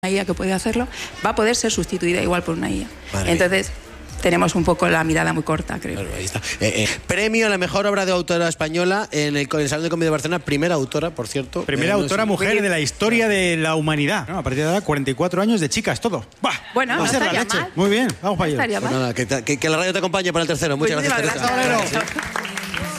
IA que puede hacerlo, va a poder ser sustituida igual por una IA. Madre Entonces, tenemos un poco la mirada muy corta, creo. Claro, ahí está. Premio a la mejor obra de autora española en el Salón de Comedia de Barcelona. Primera autora, por cierto. Primera autora mujer de la historia de la humanidad. No, a partir de ahora, 44 años de chicas, todo. ¡Bah! Bueno, no estaría mal. Muy bien, vamos para allá. Estaría Pues mal. nada, que la radio te acompañe para el tercero. Muchas Muchísimas gracias, Teresa. gracias.